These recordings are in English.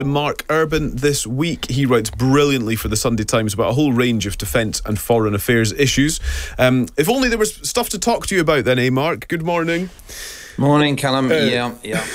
Mark Urban this week. He writes brilliantly for the Sunday Times about a whole range of defence and foreign affairs issues. If only there was stuff to talk to you about then, Mark? Good morning. Morning, Callum. Yeah.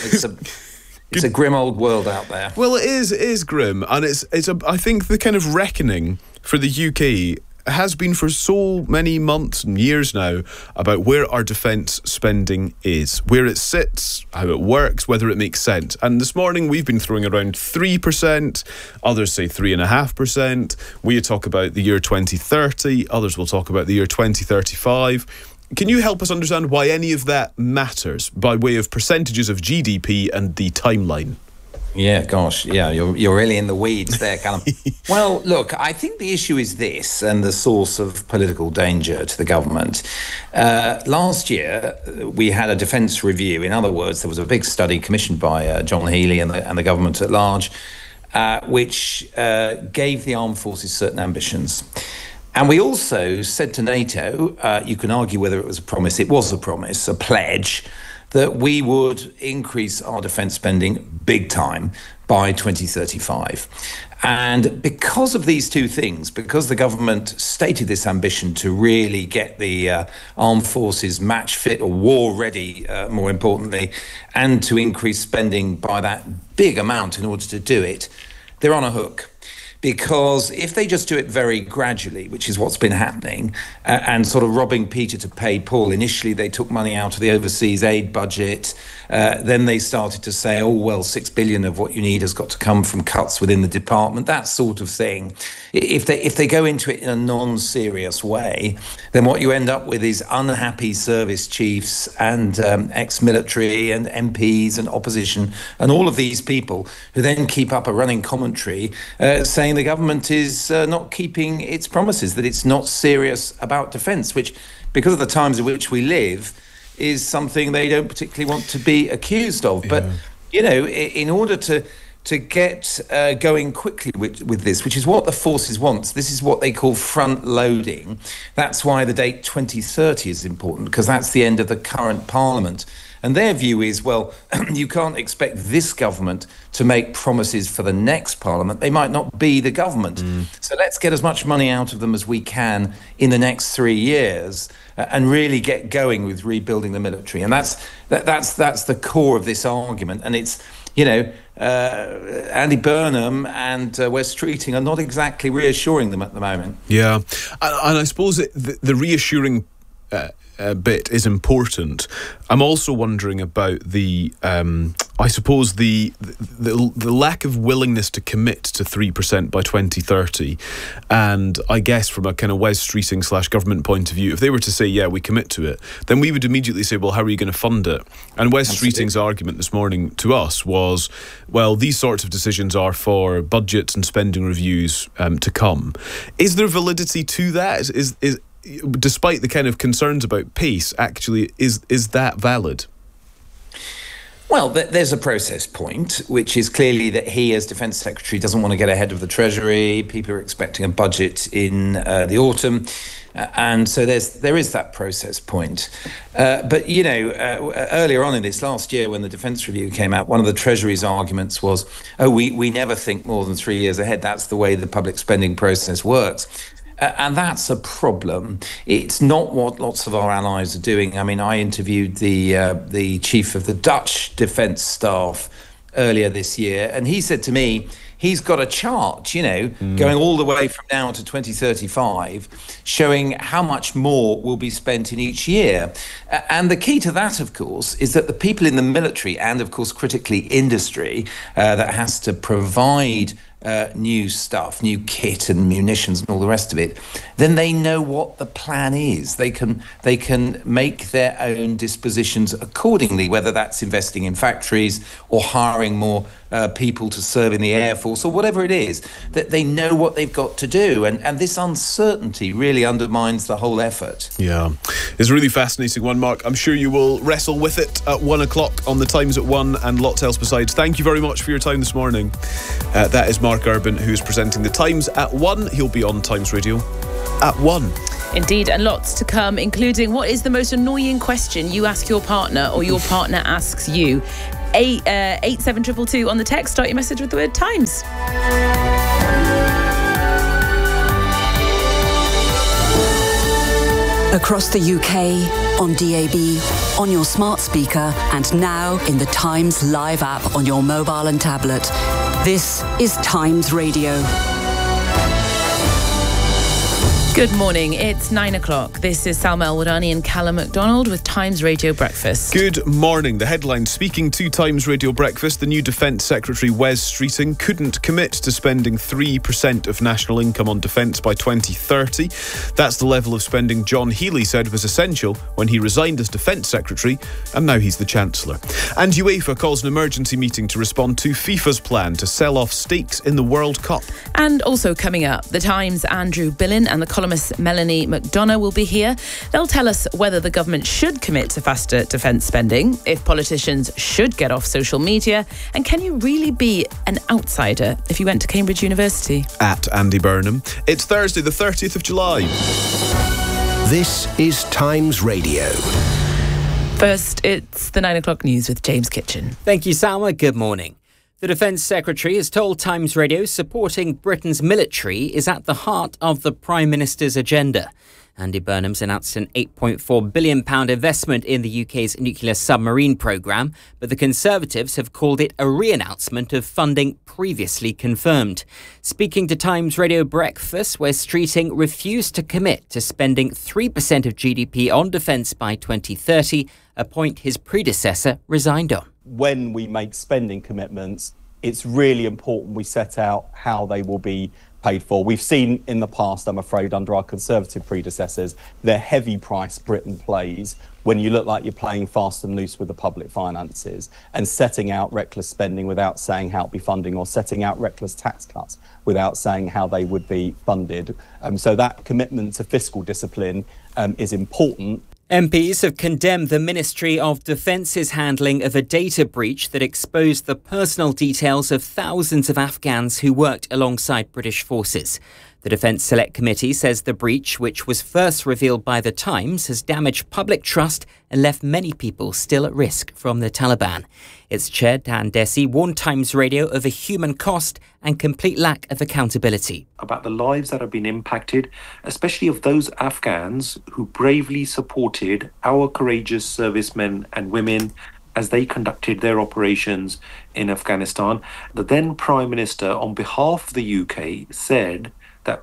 It's a grim old world out there. Well, it is grim, and I think the kind of reckoning for the UK has been for so many months and years now about where our defence spending is, where it sits, how it works, whether it makes sense. And this morning we've been throwing around 3%, others say 3.5%. We talk about the year 2030, others will talk about the year 2035. Can you help us understand why any of that matters by way of percentages of GDP and the timeline? Yeah, gosh, yeah, you're really in the weeds there, Callum. Well, look, I think the issue is this, and the source of political danger to the government. Last year, we had a defence review. In other words, there was a big study commissioned by John Healey and the government at large, which gave the armed forces certain ambitions. And we also said to NATO, you can argue whether it was a promise, it was a promise, a pledge, that we would increase our defence spending big time by 2035. And because of these two things, because the government stated this ambition to really get the armed forces match fit or war ready, more importantly, and to increase spending by that big amount in order to do it, they're on a hook. Because if they just do it very gradually, which is what's been happening, and sort of robbing Peter to pay Paul, initially they took money out of the overseas aid budget, then they started to say, oh, well, 6 billion of what you need has got to come from cuts within the department, that sort of thing. If they go into it in a non-serious way, then what you end up with is unhappy service chiefs and ex-military and MPs and opposition and all of these people who then keep up a running commentary saying the government is not keeping its promises, that it's not serious about defence, which, because of the times in which we live, is something they don't particularly want to be accused of. Yeah. But, you know, in order to get going quickly with this, which is what the forces want, this is what they call front-loading. That's why the date 2030 is important, because that's the end of the current parliament. And their view is, well, you can't expect this government to make promises for the next parliament. They might not be the government. So let's get as much money out of them as we can in the next 3 years and really get going with rebuilding the military. And that's the core of this argument. And it's, you know, Andy Burnham and Wes Streeting are not exactly reassuring them at the moment. Yeah, and I suppose the reassuring bit is important. I'm also wondering about the lack of willingness to commit to 3% by 2030. And I guess from a kind of Wes Streeting / government point of view, if they were to say, yeah, we commit to it, then we would immediately say, well, how are you going to fund it? And Wes Streeting's argument this morning to us was, well, these sorts of decisions are for budgets and spending reviews to come. Is there validity to that? Is despite the kind of concerns about pace, actually, is that valid? Well, there's a process point, which is clearly that he, as Defence Secretary, doesn't want to get ahead of the Treasury. People are expecting a budget in the autumn. And so there is that process point. But, you know, earlier on in this last year, when the Defence Review came out, one of the Treasury's arguments was, oh, we never think more than 3 years ahead. That's the way the public spending process works. And that's a problem. It's not what lots of our allies are doing. I mean, I interviewed the chief of the Dutch defence staff earlier this year, and he said to me, he's got a chart, you know, going all the way from now to 2035, showing how much more will be spent in each year. And the key to that, of course, is that the people in the military and, of course, critically industry that has to provide new stuff, new kit and munitions and all the rest of it, then they know what the plan is. They can make their own dispositions accordingly, whether that's investing in factories or hiring more people to serve in the Air Force or whatever it is, that they know what they've got to do. And this uncertainty really undermines the whole effort. Yeah, it's a really fascinating one, Mark. I'm sure you will wrestle with it at 1 o'clock on the Times at 1 and lots else besides. Thank you very much for your time this morning. That is Mark Urban, who's presenting the Times at 1. He'll be on Times Radio at 1. Indeed, and lots to come, including what is the most annoying question you ask your partner or your partner asks you. 87222 on the text. Start your message with the word Times. Across the UK, on DAB, on your smart speaker, and now in the Times Live app on your mobile and tablet. This is Times Radio. Good morning, it's 9 o'clock. This is Salma Al-Wadani and Callum MacDonald with Times Radio Breakfast. Good morning. The headline, speaking to Times Radio Breakfast, the new Defence Secretary Wes Streeting couldn't commit to spending 3% of national income on defence by 2030. That's the level of spending John Healey said was essential when he resigned as Defence Secretary, and now he's the Chancellor. And UEFA calls an emergency meeting to respond to FIFA's plan to sell off stakes in the World Cup. And also coming up, the Times' Andrew Billen and the columnist Melanie McDonough will be here. They'll tell us whether the government should commit to faster defence spending, if politicians should get off social media, and can you really be an outsider if you went to Cambridge University? At Andy Burnham. It's Thursday, the 30th of July. This is Times Radio. First, it's the 9 o'clock news with James Kitchen. Thank you, Salma. Good morning. The Defence Secretary has told Times Radio supporting Britain's military is at the heart of the Prime Minister's agenda. Andy Burnham's announced an £8.4 billion investment in the UK's nuclear submarine programme, but the Conservatives have called it a re-announcement of funding previously confirmed. Speaking to Times Radio Breakfast, Wes Streeting refused to commit to spending 3% of GDP on defence by 2030, a point his predecessor resigned on. When we make spending commitments, it's really important we set out how they will be paid for. We've seen in the past, I'm afraid, under our Conservative predecessors, the heavy price Britain plays when you look like you're playing fast and loose with the public finances and setting out reckless spending without saying how it be funding, or setting out reckless tax cuts without saying how they would be funded. So that commitment to fiscal discipline is important. MPs have condemned the Ministry of Defence's handling of a data breach that exposed the personal details of thousands of Afghans who worked alongside British forces. The Defence Select Committee says the breach, which was first revealed by The Times, has damaged public trust and left many people still at risk from the Taliban. Its chair, Dan Desi, warned Times Radio of a human cost and complete lack of accountability. About the lives that have been impacted, especially of those Afghans who bravely supported our courageous servicemen and women as they conducted their operations in Afghanistan. The then Prime Minister, on behalf of the UK, said that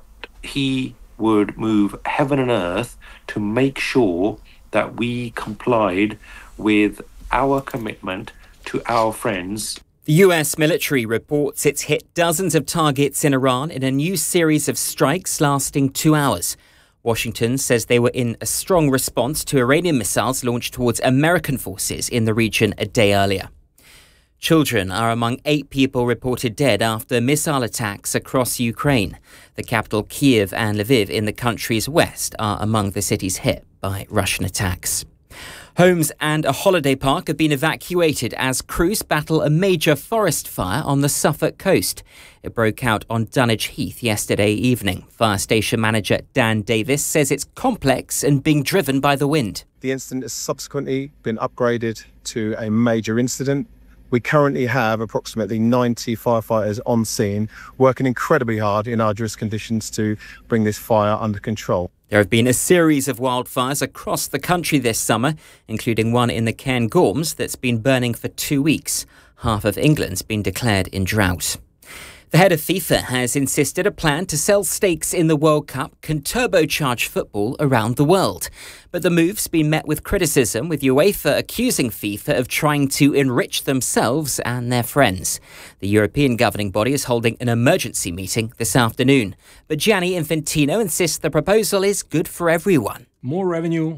he would move heaven and earth to make sure that we complied with our commitment to our friends. The US military reports it's hit dozens of targets in Iran in a new series of strikes lasting 2 hours. Washington says they were in a strong response to Iranian missiles launched towards American forces in the region a day earlier. Children are among 8 people reported dead after missile attacks across Ukraine. The capital Kyiv and Lviv in the country's west are among the cities hit by Russian attacks. Homes and a holiday park have been evacuated as crews battle a major forest fire on the Suffolk coast. It broke out on Dunwich Heath yesterday evening. Fire station manager Dan Davis says it's complex and being driven by the wind. The incident has subsequently been upgraded to a major incident. We currently have approximately 90 firefighters on scene, working incredibly hard in arduous conditions to bring this fire under control. There have been a series of wildfires across the country this summer, including one in the Cairngorms that's been burning for 2 weeks. Half of England's been declared in drought. The head of FIFA has insisted a plan to sell stakes in the World Cup can turbocharge football around the world. But the move's been met with criticism, with UEFA accusing FIFA of trying to enrich themselves and their friends. The European governing body is holding an emergency meeting this afternoon. But Gianni Infantino insists the proposal is good for everyone. More revenue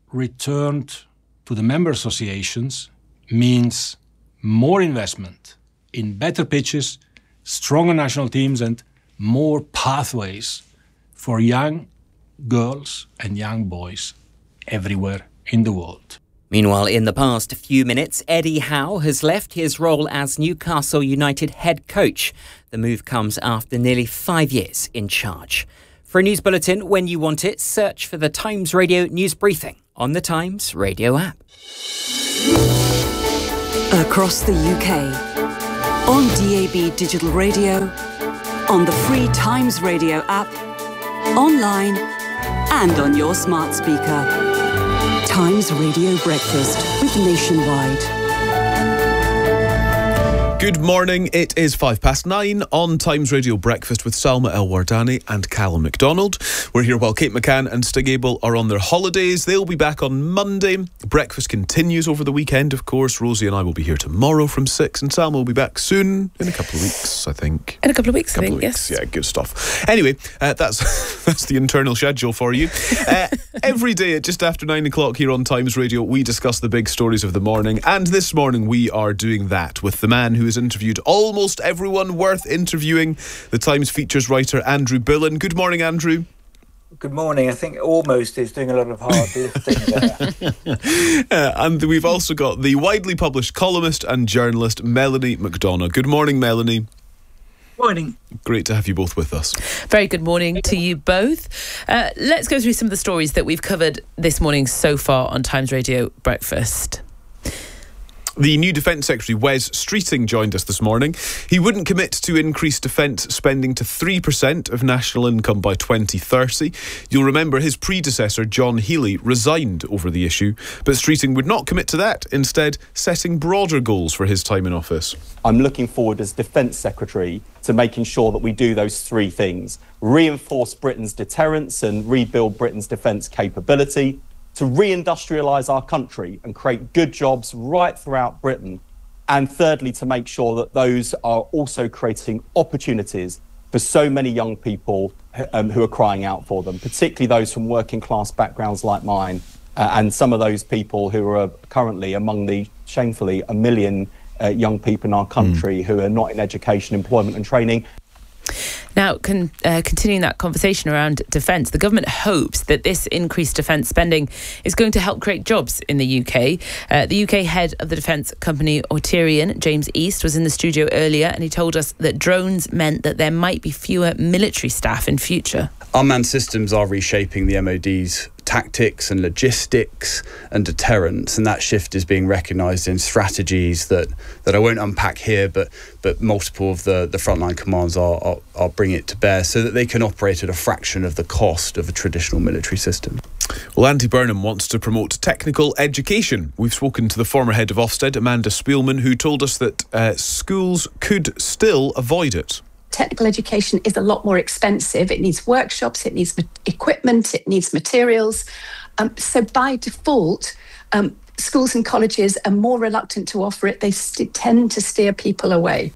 returned to the member associations means more investment in better pitches, stronger national teams and more pathways for young girls and young boys everywhere in the world. Meanwhile, in the past few minutes, Eddie Howe has left his role as Newcastle United head coach. The move comes after nearly 5 years in charge. For a news bulletin when you want it, search for the Times Radio News Briefing on the Times Radio app. across the UK, on DAB Digital Radio, on the free Times Radio app, online and on your smart speaker. Times Radio Breakfast with Nationwide. Good morning, it is 9:05 on Times Radio Breakfast with Salma El-Wardani and Callum McDonald. We're here while Kate McCann and Stig Abel are on their holidays. They'll be back on Monday. Breakfast continues over the weekend, of course. Rosie and I will be here tomorrow from 6, and Salma will be back soon, in a couple of weeks, I think. In a couple of weeks, I think, yes. Yeah, good stuff. Anyway, that's the internal schedule for you. Every day at just after 9 o'clock here on Times Radio, we discuss the big stories of the morning, and this morning we are doing that with the man who has interviewed almost everyone worth interviewing, the Times features writer Andrew Billen. Good morning, Andrew. Good morning. I think almost is doing a lot of hard lifting there. And we've also got the widely published columnist and journalist Melanie McDonough. Good morning, Melanie. Morning. Great to have you both with us. Very good morning to you both. Let's go through some of the stories that we've covered this morning so far on Times Radio Breakfast. The new Defence Secretary, Wes Streeting, joined us this morning. He wouldn't commit to increase defence spending to 3% of national income by 2030. You'll remember his predecessor, John Healey, resigned over the issue, but Streeting would not commit to that, instead setting broader goals for his time in office. I'm looking forward as Defence Secretary to making sure that we do those three things: reinforce Britain's deterrence and rebuild Britain's defence capability, to reindustrialise our country and create good jobs right throughout Britain, and thirdly, to make sure that those are also creating opportunities for so many young people who are crying out for them, particularly those from working class backgrounds like mine, and some of those people who are currently among the, shamefully, 1 million young people in our country who are not in education, employment and training. Now, continuing that conversation around defence, the government hopes that this increased defence spending is going to help create jobs in the UK. The UK head of the defence company Auterion, James East, was in the studio earlier and he told us that drones meant that there might be fewer military staff in future. Unmanned systems are reshaping the MOD's tactics and logistics and deterrence, and that shift is being recognised in strategies that I won't unpack here, but multiple of the frontline commands are bringing it to bear so that they can operate at a fraction of the cost of a traditional military system. Well, Andy Burnham wants to promote technical education. We've spoken to the former head of Ofsted, Amanda Spielman, who told us that schools could still avoid it. Technical education is a lot more expensive. It needs workshops, it needs equipment, it needs materials. So by default, schools and colleges are more reluctant to offer it. They tend to steer people away.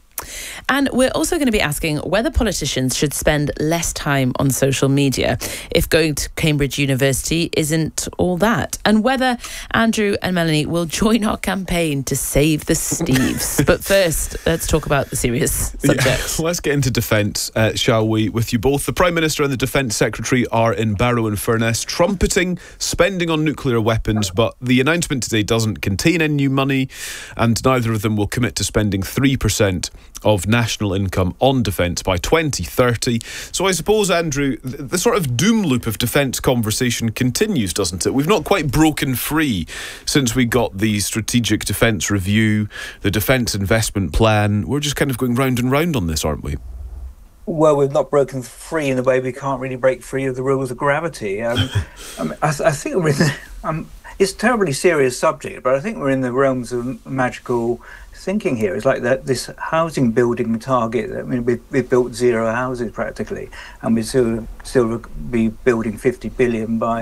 And we're also going to be asking whether politicians should spend less time on social media if going to Cambridge University isn't all that, and whether Andrew and Melanie will join our campaign to save the Steves. But first, let's talk about the serious subject. Yeah, let's get into defence, shall we, with you both. The Prime Minister and the Defence Secretary are in Barrow-in-Furness trumpeting spending on nuclear weapons, but the announcement today doesn't contain any new money, and neither of them will commit to spending 3% of national income on defence by 2030. So I suppose, Andrew, the sort of doom loop of defence conversation continues, doesn't it? We've not quite broken free since we got the Strategic Defence Review, the Defence Investment Plan. We're just kind of going round and round on this, aren't we? Well, we've not broken free in the way we can't really break free of the rules of gravity. I think we're in it's a terribly serious subject, but I think we're in the realms of magical thinking here. It's like that this housing building target. I mean, we've built zero houses practically, and we still be building 50 billion by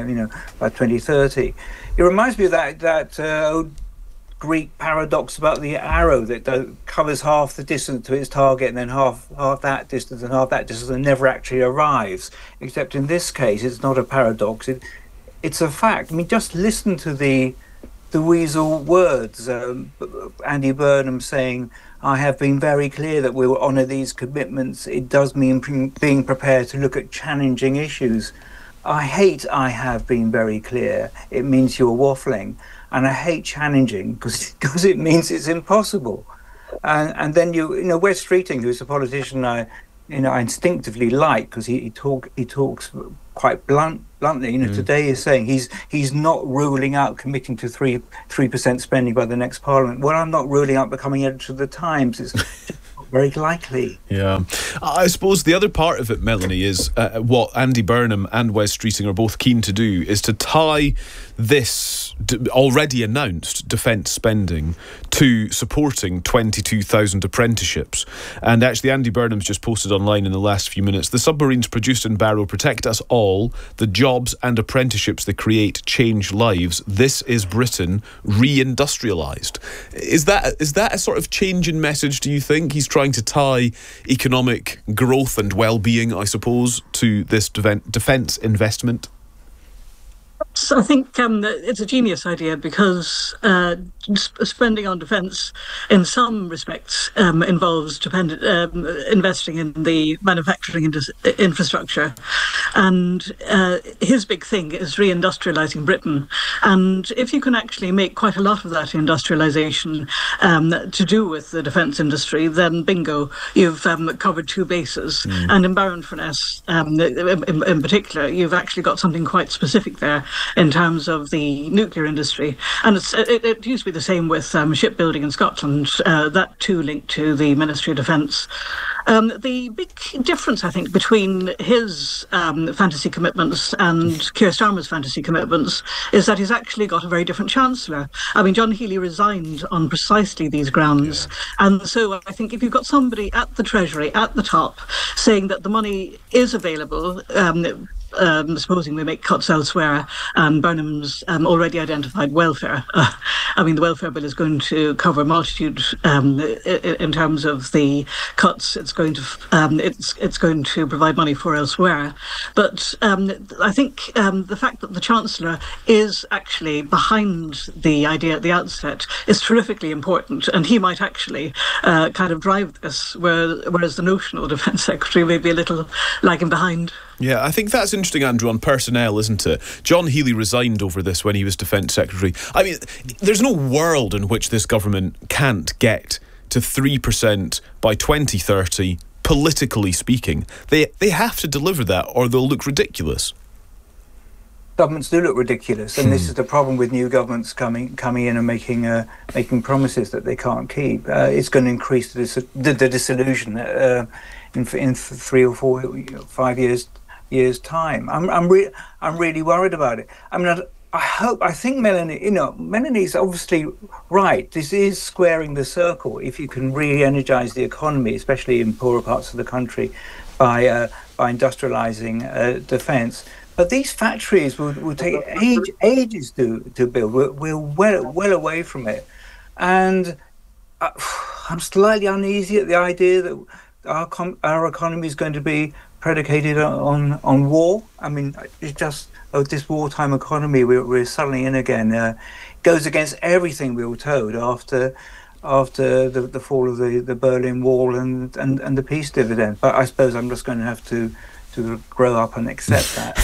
2030. It reminds me of that old Greek paradox about the arrow that covers half the distance to its target and then half that distance and half that distance and never actually arrives. Except in this case, it's not a paradox. It's a fact. I mean, just listen to the weasel words. Andy Burnham saying, "I have been very clear that we will honour these commitments. It does mean being prepared to look at challenging issues." I have been very clear. It means you're waffling. And I hate challenging because it means it's impossible. And then Wes Streeting, who's a politician I I instinctively like, because he talks quite bluntly. Today he's saying he's not ruling out committing to 3% spending by the next Parliament. Well, I'm not ruling out becoming editor of the Times. It's very likely. Yeah. I suppose the other part of it, Melanie, is what Andy Burnham and Wes Streeting are both keen to do is to tie this already announced defence spending to supporting 22,000 apprenticeships. And actually, Andy Burnham's just posted online in the last few minutes, the submarines produced in Barrow protect us all. The jobs and apprenticeships they create change lives. This is Britain re-industrialised. Is that a sort of change in message, do you think? He's trying to tie economic growth and well-being, I suppose, to this defence investment? So I think it's a genius idea, because spending on defence in some respects involves investing in the manufacturing infrastructure. And his big thing is reindustrialising Britain. And if you can actually make quite a lot of that industrialisation to do with the defence industry, then bingo, you've covered two bases. And in Barrow-in-Furness, in particular, you've actually got something quite specific there in terms of the nuclear industry. And it used to be the same with shipbuilding in Scotland, that too linked to the Ministry of Defence. The big difference, I think, between his fantasy commitments and Keir Starmer's fantasy commitments is that he's actually got a very different Chancellor. I mean, John Healey resigned on precisely these grounds. Yeah. And so I think if you've got somebody at the Treasury, at the top, saying that the money is available, supposing we make cuts elsewhere, and Burnham's already identified welfare. I mean, the welfare bill is going to cover a multitude in terms of the cuts. It's going to provide money for elsewhere. But I think the fact that the Chancellor is actually behind the idea at the outset is terrifically important, and he might actually kind of drive this, whereas the notional Defence Secretary may be a little lagging behind. Yeah, I think that's interesting, Andrew, on personnel, isn't it? John Healey resigned over this when he was Defence Secretary. I mean, there's no world in which this government can't get to 3% by 2030, politically speaking. They have to deliver that, or they'll look ridiculous. Governments do look ridiculous, and this is the problem with new governments coming in and making promises that they can't keep. It's going to increase the disillusion in 3 or 4, 5 years time. I'm really worried about it. I mean, I think Melanie's obviously right. This is squaring the circle. If you can re-energise the economy, especially in poorer parts of the country, by industrialising defence. But these factories will take ages to build. We're well away from it, and I'm slightly uneasy at the idea that our economy is going to be predicated on war. I mean, it's just this wartime economy we're suddenly in again goes against everything we were told after the fall of the Berlin Wall and the peace dividend. But I suppose I'm just going to have to grow up and accept that.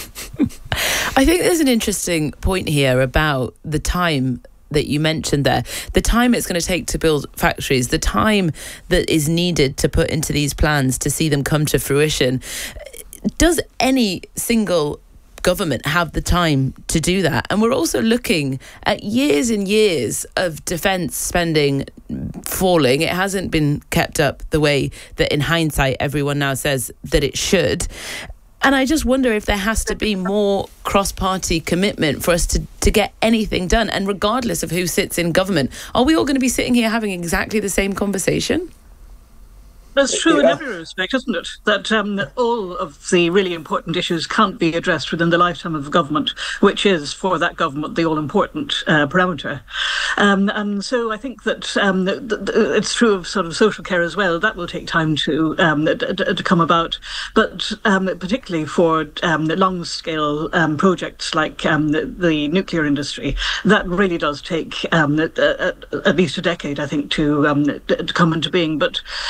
I think there's an interesting point here about the time that you mentioned there, the time it's going to take to build factories, the time that is needed to put into these plans to see them come to fruition. Does any single government have the time to do that? And we're also looking at years and years of defence spending falling. It hasn't been kept up the way that in hindsight everyone now says that it should. And I just wonder if there has to be more cross-party commitment for us to get anything done. And regardless of who sits in government, are we all going to be sitting here having exactly the same conversation? That's true in every respect, isn't it? That all of the really important issues can't be addressed within the lifetime of the government, which is, for that government, the all-important parameter. And so I think that it's true of sort of social care as well. That will take time to come about. But particularly for long-scale projects like the nuclear industry, that really does take at least a decade, I think, to come into being. But in the meantime,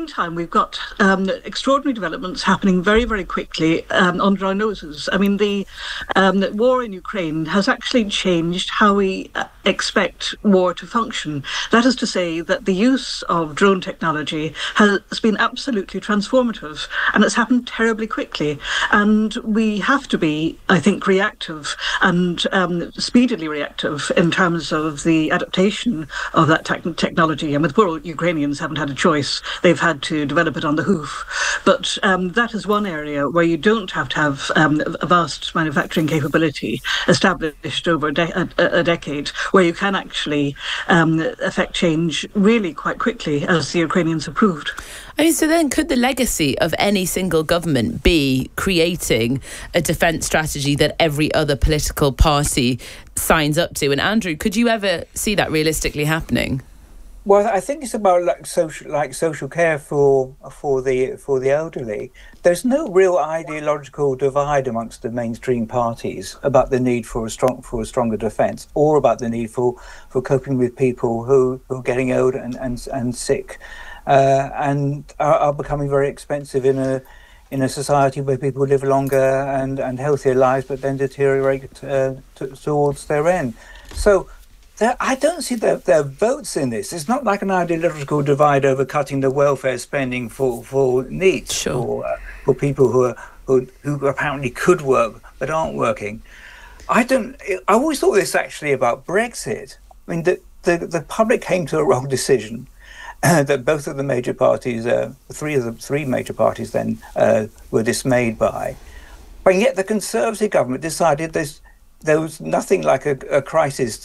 meantime, we've got extraordinary developments happening very, very quickly under our noses. I mean, the war in Ukraine has actually changed how we expect war to function. That is to say that the use of drone technology has been absolutely transformative, and it's happened terribly quickly. And we have to be, I think, reactive and speedily reactive in terms of the adaptation of that technology. And with poor Ukrainians haven't had a choice. They've had to develop it on the hoof. But that is one area where you don't have to have a vast manufacturing capability established over a decade, where you can actually affect change really quite quickly, as the Ukrainians have proved. I mean, so then could the legacy of any single government be creating a defence strategy that every other political party signs up to? And Andrew, could you ever see that realistically happening? Well, I think it's about social care for the elderly. There's no real ideological divide amongst the mainstream parties about the need for a stronger defence, or about the need for coping with people who are getting old and sick, and are becoming very expensive in a society where people live longer and healthier lives, but then deteriorate towards their end. So I don't see there are votes in this. It's not like an ideological divide over cutting the welfare spending for needs, for people who apparently could work but aren't working. I always thought this actually about Brexit. I mean, the public came to a wrong decision that both of the major parties, three major parties then were dismayed by. But yet the Conservative government decided there was nothing like a crisis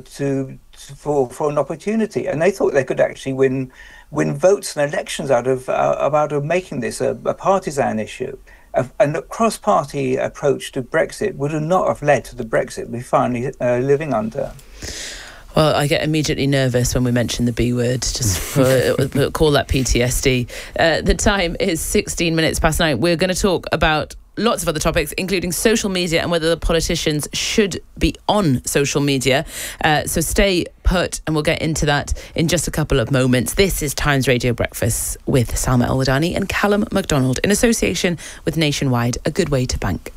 for an opportunity, and they thought they could actually win votes and elections out of making this a partisan issue. And a cross-party approach to Brexit would not have led to the Brexit we're finally living under. Well, I get immediately nervous when we mention the B word, just call that PTSD. The time is 16 minutes past 9. We're going to talk about lots of other topics, including social media and whether the politicians should be on social media. So stay put, and we'll get into that in just a couple of moments. This is Times Radio Breakfast with Salma Al-Wadani and Callum MacDonald in association with Nationwide, a good way to bank.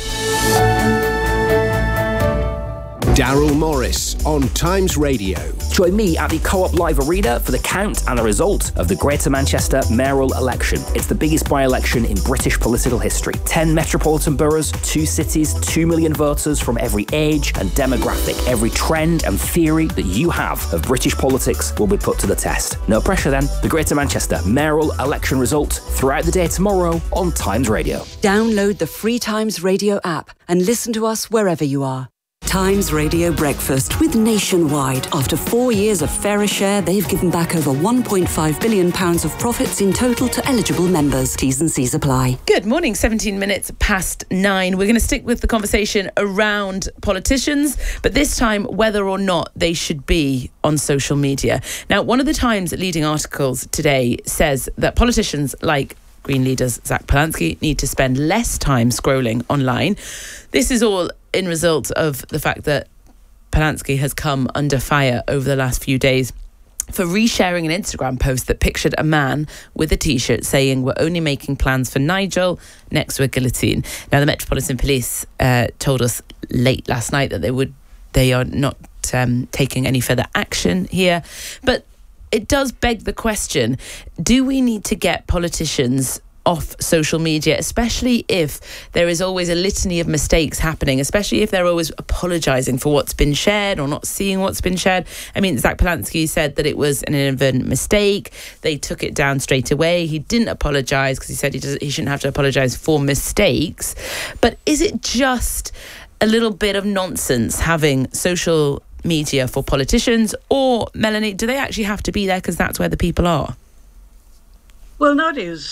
Daryl Morris on Times Radio. Join me at the Co-op Live Arena for the count and the result of the Greater Manchester mayoral election. It's the biggest by-election in British political history. 10 metropolitan boroughs, 2 cities, 2 million voters from every age and demographic. Every trend and theory that you have of British politics will be put to the test. No pressure then. The Greater Manchester mayoral election result throughout the day tomorrow on Times Radio. Download the free Times Radio app and listen to us wherever you are. Times Radio Breakfast with Nationwide. After 4 years of Fairer Share, they've given back over £1.5 billion of profits in total to eligible members. T's and C's apply. Good morning, 17 minutes past 9. We're going to stick with the conversation around politicians, but this time whether or not they should be on social media. Now, one of the Times leading articles today says that politicians like Green leaders Zach Polanski need to spend less time scrolling online. This is all in result of the fact that Polanski has come under fire over the last few days for resharing an Instagram post that pictured a man with a T-shirt saying, "We're only making plans for Nigel, next we're guillotine." Now, the Metropolitan Police told us late last night that they are not taking any further action here. But it does beg the question, do we need to get politicians off social media, especially if there is always a litany of mistakes happening, especially if they're always apologising for what's been shared or not seeing what's been shared? I mean, Zach Polanski said that it was an inadvertent mistake. They took it down straight away. He didn't apologise because he said he shouldn't have to apologise for mistakes. But is it just a little bit of nonsense having social media for politicians, or, Melanie, do they actually have to be there because that's where the people are? Well, nowadays,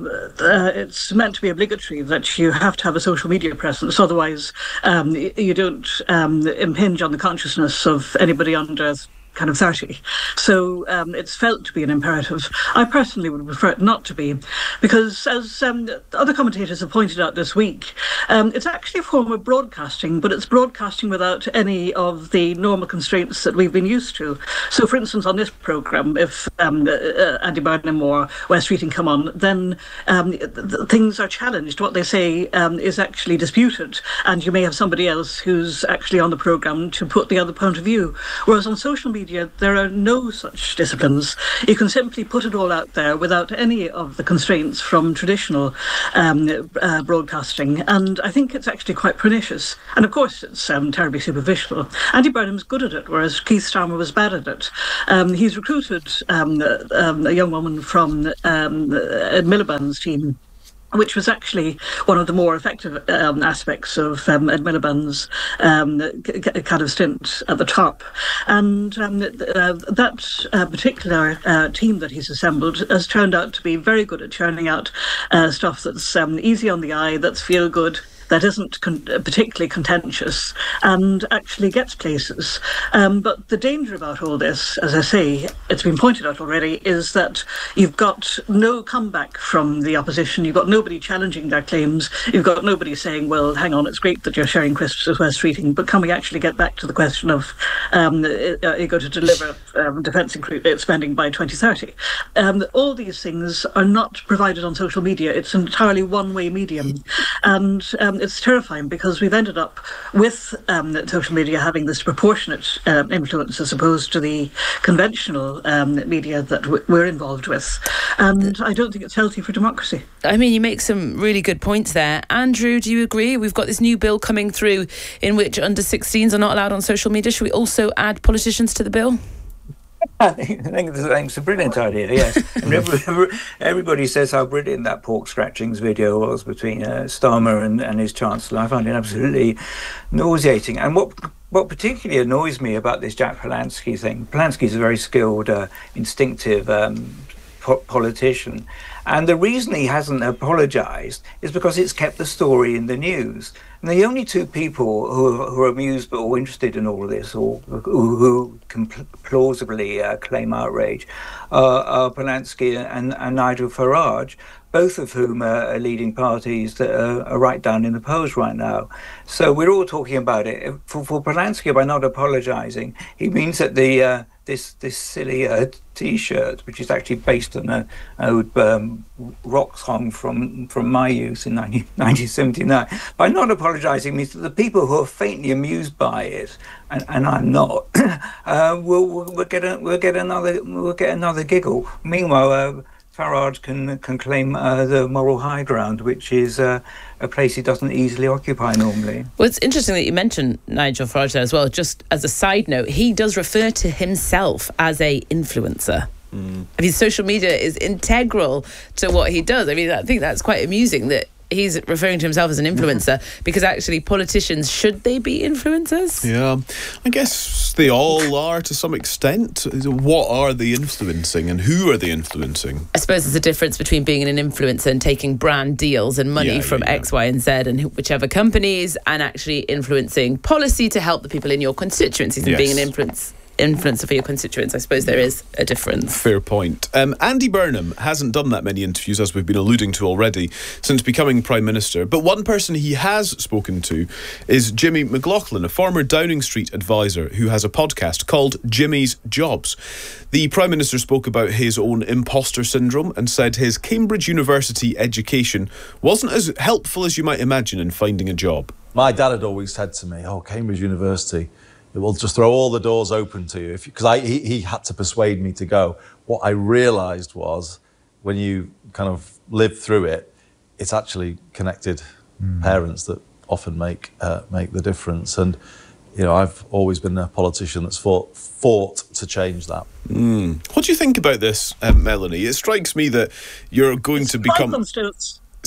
it's meant to be obligatory that you have to have a social media presence. Otherwise, you don't impinge on the consciousness of anybody under kind of 30. So it's felt to be an imperative. I personally would prefer it not to be, because as other commentators have pointed out this week, it's actually a form of broadcasting, but it's broadcasting without any of the normal constraints that we've been used to. So, for instance, on this programme, if Andy Burnham or Wes Streeting come on, then things are challenged. What they say is actually disputed, and you may have somebody else who's actually on the programme to put the other point of view. Whereas on social media, there are no such disciplines. You can simply put it all out there without any of the constraints from traditional broadcasting. And I think it's actually quite pernicious. And of course, it's terribly superficial. Andy Burnham's good at it, whereas Keith Starmer was bad at it. He's recruited a young woman from Ed Miliband's team, which was actually one of the more effective aspects of Ed Miliband's kind of stint at the top. And that particular team that he's assembled has turned out to be very good at churning out stuff that's easy on the eye, that's feel good, that isn't particularly contentious, and actually gets places. But the danger about all this, as I say, it's been pointed out already, is that you've got no comeback from the opposition. You've got nobody challenging their claims. You've got nobody saying, well, hang on, it's great that you're sharing crisps with Wes Streeting, but can we actually get back to the question of are you going to deliver defence spending by 2030? All these things are not provided on social media. It's an entirely one-way medium. And it's terrifying, because we've ended up with social media having this proportionate influence as opposed to the conventional media that we're involved with. And I don't think it's healthy for democracy. I mean, you make some really good points there. Andrew, do you agree? We've got this new bill coming through in which under 16s are not allowed on social media. Should we also add politicians to the bill? I think it's a brilliant idea, yes. And everybody says how brilliant that pork scratchings video was between Starmer and his Chancellor. I find it absolutely nauseating. And what particularly annoys me about this Jack Polanski thing, Polanski's a very skilled, instinctive politician. And the reason he hasn't apologised is because it's kept the story in the news. And the only two people who are amused or interested in all of this, or who can plausibly claim outrage, are Polanski and Nigel Farage, both of whom are leading parties that are right down in the polls right now. So we're all talking about it. For Polanski, by not apologising, he means that the this silly T-shirt, which is actually based on an old rock song from my youth in 1979, by not apologising means that the people who are faintly amused by it, and I'm not, we'll get another giggle. Meanwhile, Farage can claim the moral high ground, which is a place he doesn't easily occupy normally. Well, it's interesting that you mentioned Nigel Farage there as well. Just as a side note, he does refer to himself as a influencer. I mean, social media is integral to what he does. I mean, I think that's quite amusing that he's referring to himself as an influencer, because actually politicians, should they be influencers? Yeah, I guess they all are to some extent. What are they influencing and who are they influencing? I suppose there's a difference between being an influencer and taking brand deals and money from X, Y and Z and whichever companies, and actually influencing policy to help the people in your constituencies and being an influencer for your constituents. I suppose there is a difference. Fair point. Andy Burnham hasn't done that many interviews, as we've been alluding to already, since becoming Prime Minister. But one person he has spoken to is Jimmy McLaughlin, a former Downing Street advisor who has a podcast called Jimmy's Jobs. The Prime Minister spoke about his own imposter syndrome and said his Cambridge University education wasn't as helpful as you might imagine in finding a job. My dad had always said to me, Cambridge University, it will just throw all the doors open to you. Because he had to persuade me to go. What I realised was, when you kind of live through it, it's actually connected parents that often make the difference. And I've always been a politician that's fought to change that. What do you think about this, Melanie? It strikes me that you're going to become...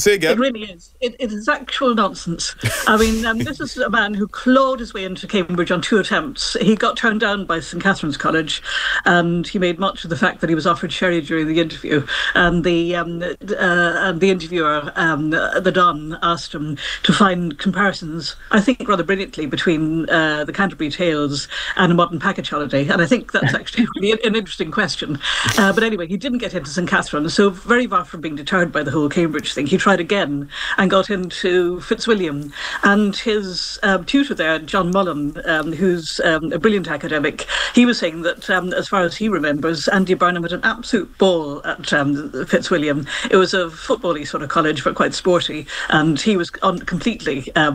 Say again. It really is. It is actual nonsense. I mean, this is a man who clawed his way into Cambridge on 2 attempts. He got turned down by St Catherine's College, and he made much of the fact that he was offered sherry during the interview. And the interviewer, the Don, asked him to find comparisons, I think rather brilliantly, between the Canterbury Tales and A Modern Package Holiday. And I think that's actually really an interesting question. But anyway, he didn't get into St Catherine, so very far from being deterred by the whole Cambridge thing, he tried again and got into Fitzwilliam. And his tutor there, John Mullen, who's a brilliant academic, he was saying that as far as he remembers, Andy Burnham had an absolute ball at Fitzwilliam. It was a football-y sort of college, but quite sporty, and he was completely at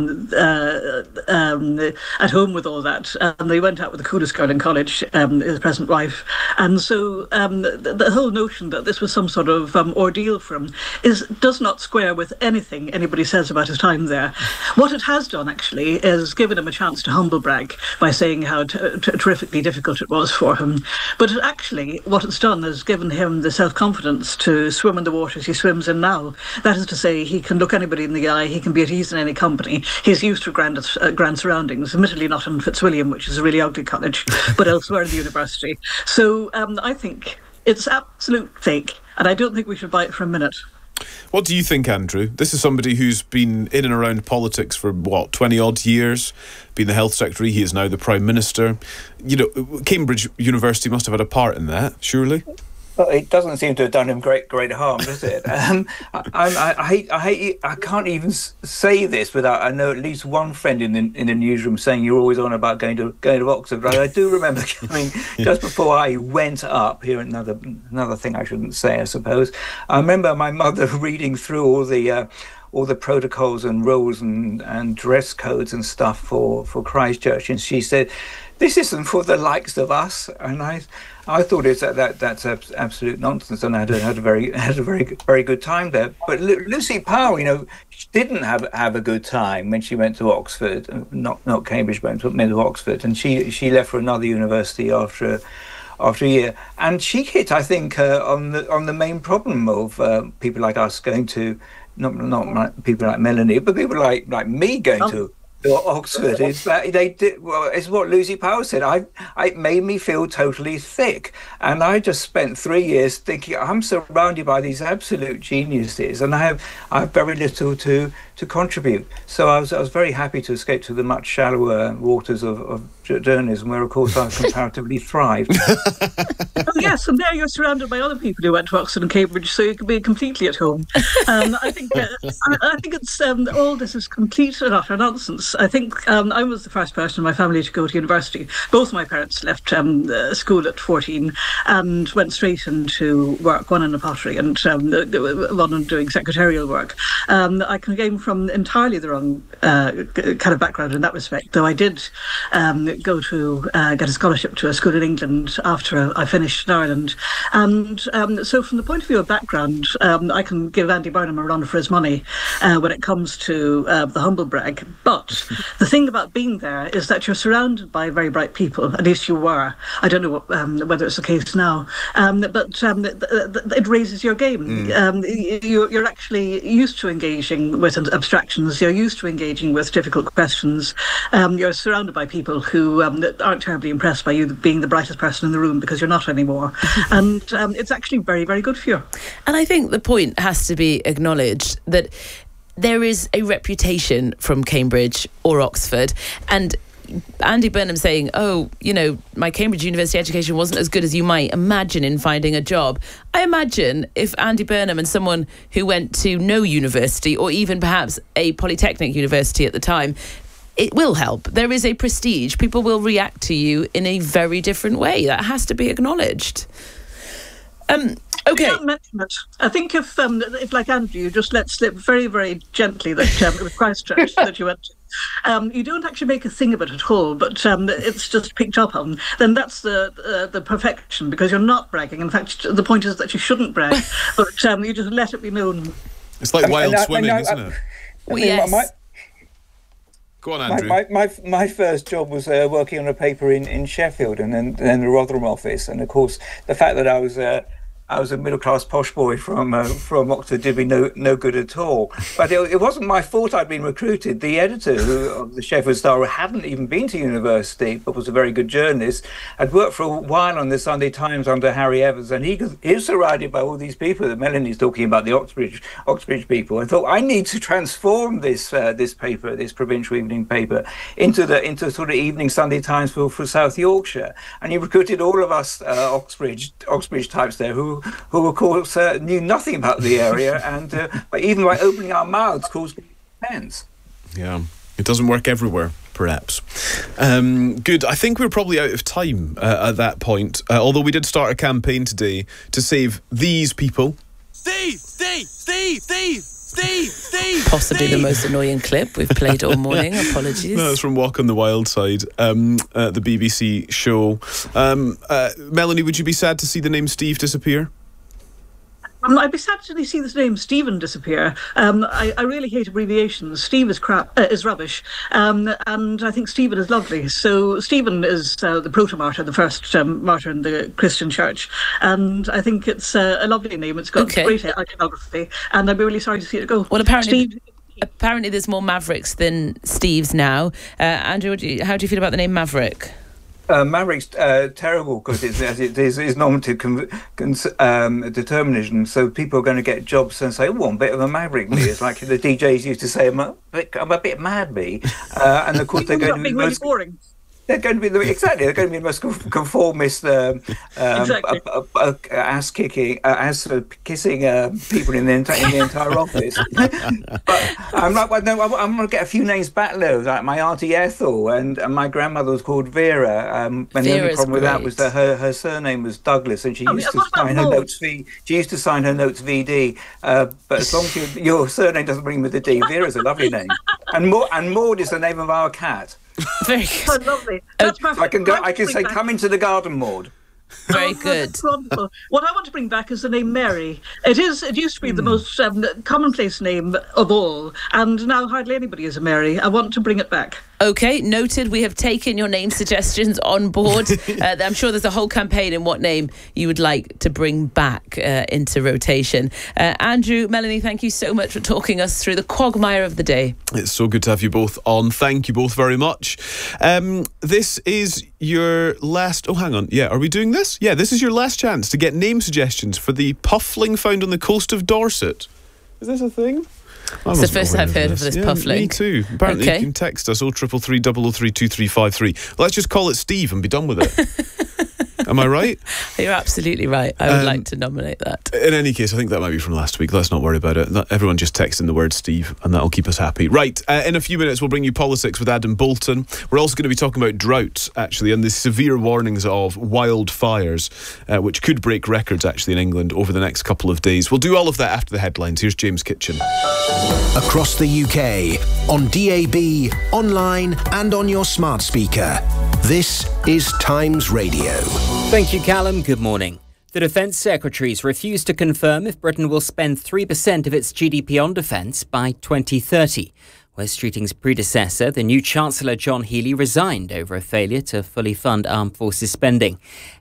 home with all that. And they went out with the coolest girl in college, his present wife. And so the whole notion that this was some sort of ordeal for him does not square with anything anybody says about his time there. What it has done, actually, is given him a chance to humble brag by saying how terrifically difficult it was for him. But actually, what it's done is given him the self-confidence to swim in the waters he swims in now. That is to say, he can look anybody in the eye, he can be at ease in any company. He's used to grand surroundings, admittedly not in Fitzwilliam, which is a really ugly college, but elsewhere in the university. So I think it's absolute fake, and I don't think we should buy it for a minute. What do you think, Andrew? This is somebody who's been in and around politics for, 20-odd years, been the health secretary, he is now the Prime Minister. You know, Cambridge University must have had a part in that, surely? Well, it doesn't seem to have done him great harm, does it? I can't even say this without, I know at least one friend in the newsroom saying you're always on about going to Oxford. But I do remember coming just before I went up. Here, another thing I shouldn't say, I suppose. I remember my mother reading through all the protocols and rules and dress codes and stuff for Christchurch, and she said, "This isn't for the likes of us." And I thought that's absolute nonsense, and I had a very good time there. But Lucy Powell, didn't have a good time when she went to Oxford, not Cambridge, but went to Oxford, and she left for another university after a year, and she hit, I think, on the main problem of people like us going to. Not people like Melanie, but people like me going to Oxford. Is that they did? Well, it's what Lucy Powell said. It made me feel totally thick, and I just spent 3 years thinking I'm surrounded by these absolute geniuses, and I have very little to contribute. So I was very happy to escape to the much shallower waters of journalism, where of course I comparatively thrived. Oh yes, and there you're surrounded by other people who went to Oxford and Cambridge, so you can be completely at home. I think it's all this is complete and utter nonsense. I think I was the first person in my family to go to university. Both my parents left school at 14 and went straight into work, one in a pottery and one in doing secretarial work. I came from entirely the wrong kind of background in that respect, though I did go to get a scholarship to a school in England after I finished in Ireland. And so from the point of view of background, I can give Andy Burnham a run for his money when it comes to the humble brag. But the thing about being there is that you're surrounded by very bright people, at least you were. I don't know whether it's the case now, but it raises your game. You're actually used to engaging with abstractions, you're used to engaging with difficult questions. You're surrounded by people who aren't terribly impressed by you being the brightest person in the room, because you're not anymore. And it's actually very, very good for you. And I think the point has to be acknowledged that there is a reputation from Cambridge or Oxford, and Andy Burnham saying, my Cambridge University education wasn't as good as you might imagine in finding a job. I imagine if Andy Burnham and someone who went to no university, or even perhaps a polytechnic university at the time, it will help. There is a prestige. People will react to you in a very different way. That has to be acknowledged. Okay. I don't mention it. I think if like Andrew, you just let slip very, very gently that it was Christchurch that you went to. You don't actually make a thing of it at all, but it's just picked up on. Then that's the perfection, because you're not bragging. In fact, the point is that you shouldn't brag, but you just let it be known. It's like wild swimming, isn't it? Yes. Go on, Andrew. My first job was working on a paper in Sheffield, and then the Rotherham office, and of course the fact that I was I was a middle-class posh boy from Oxford, did me no good at all. But it wasn't my fault I'd been recruited. The editor of the Sheffield Star, who hadn't even been to university, but was a very good journalist, had worked for a while on the Sunday Times under Harry Evans, and he was surrounded by all these people that Melanie's talking about, the Oxbridge people. I thought, I need to transform this paper, this provincial evening paper, into sort of evening Sunday Times for South Yorkshire. And he recruited all of us Oxbridge types there who of course knew nothing about the area, and but even by opening our mouths caused offence. Yeah, it doesn't work everywhere, perhaps. Good. I think we're probably out of time at that point, although we did start a campaign today to save these people. Steve! Possibly the most annoying clip we've played all morning. Apologies. That's from Walk on the Wild Side, the BBC show. Melanie, would you be sad to see the name Steve disappear? I'd be sad to see this name Stephen disappear. I really hate abbreviations. Steve is rubbish, and I think Stephen is lovely. So Stephen is the proto-martyr, the first martyr in the Christian Church, and I think it's a lovely name. It's got great iconography, and I'd be really sorry to see it go. Well, apparently there's more Mavericks than Steves now. Andrew, how do you feel about the name Maverick? Maverick's terrible because it's normative determinism. So people are going to get jobs and say, "Oh, I'm a bit of a maverick." Me, it's like the DJs used to say, "I'm a bit mad." Me, and of course they're going to be really boring. They're going to be They're going to be the most conformist, ass kissing people in the entire office. But I'm like, well, no, I'm going to get a few names back though. Like my auntie Ethel and my grandmother was called Vera. And the only problem with that was that her surname was Douglas, and she used to sign her notes VD. But as long as your surname doesn't begin with a D, Vera's a lovely name. And Maud is the name of our cat. Very good. Oh, lovely. That's perfect. I can say, "Come into the garden, Maud." Very good. That's wonderful. What I want to bring back is the name Mary. It used to be the most commonplace name of all, and now hardly anybody is a Mary. I want to bring it back. Okay, noted. We have taken your name suggestions on board. I'm sure there's a whole campaign in what name you would like to bring back into rotation. Andrew, Melanie, thank you so much for talking us through the quagmire of the day. It's so good to have you both on. Thank you both very much. This is your last... Oh, hang on. Yeah, are we doing this? Yeah, this is your last chance to get name suggestions for the puffling found on the coast of Dorset. Is this a thing? It's the first I've heard of this puffling. Me too. Apparently you can text us 0333 003 2353. Let's just call it Steve and be done with it. Am I right? You're absolutely right. I would like to nominate that. In any case, I think that might be from last week. Let's not worry about it. Everyone just text in the word Steve and that'll keep us happy. Right, in a few minutes we'll bring you politics with Adam Bolton. We're also going to be talking about drought, actually, and the severe warnings of wildfires, which could break records, actually, in England over the next couple of days. We'll do all of that after the headlines. Here's James Kitchen. Across the UK, on DAB, online and on your smart speaker. This is Times Radio. Thank you, Callum. Good morning. The Defence Secretary's refused to confirm if Britain will spend 3% of its GDP on defence by 2030. Wes Streeting's predecessor, the new Chancellor John Healey, resigned over a failure to fully fund armed forces spending.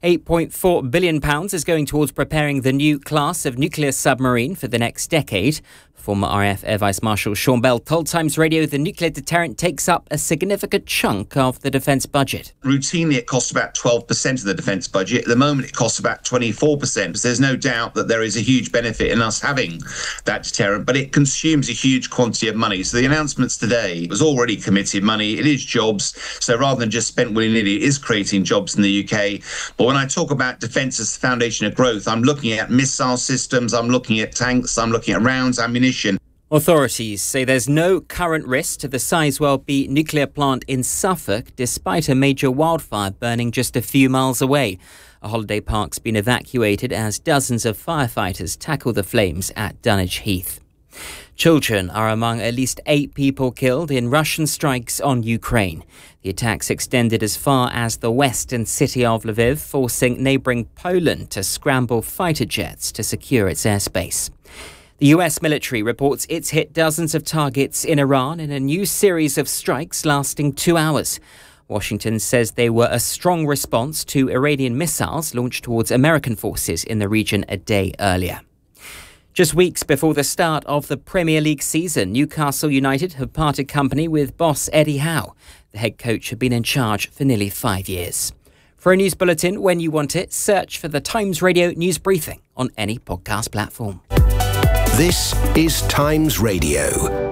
£8.4 billion is going towards preparing the new class of nuclear submarine for the next decade. Former RAF Air Vice Marshal Sean Bell told Times Radio the nuclear deterrent takes up a significant chunk of the defence budget. Routinely, it costs about 12% of the defence budget. At the moment, it costs about 24%. So there's no doubt that there is a huge benefit in us having that deterrent, but it consumes a huge quantity of money. So the announcements today was already committed money. It is jobs. So rather than just spent willy-nilly, it is creating jobs in the UK. But when I talk about defence as the foundation of growth, I'm looking at missile systems, I'm looking at tanks, I'm looking at rounds, ammunition. Authorities say there's no current risk to the Sizewell B nuclear plant in Suffolk, despite a major wildfire burning just a few miles away. A holiday park's been evacuated as dozens of firefighters tackle the flames at Dunwich Heath. Children are among at least 8 people killed in Russian strikes on Ukraine. The attacks extended as far as the western city of Lviv, forcing neighbouring Poland to scramble fighter jets to secure its airspace. The US military reports it's hit dozens of targets in Iran in a new series of strikes lasting 2 hours. Washington says they were a strong response to Iranian missiles launched towards American forces in the region a day earlier. Just weeks before the start of the Premier League season, Newcastle United have parted company with boss Eddie Howe. The head coach had been in charge for nearly 5 years. For a news bulletin when you want it, search for the Times Radio News Briefing on any podcast platform. This is Times Radio.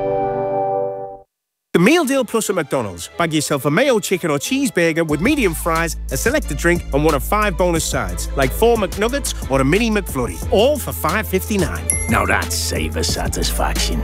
The Meal Deal Plus at McDonald's. Bag yourself a mayo chicken or cheeseburger with medium fries, a selected drink and one of 5 bonus sides, like 4 McNuggets or a mini McFlurry, all for $5.59. Now that's saver satisfaction.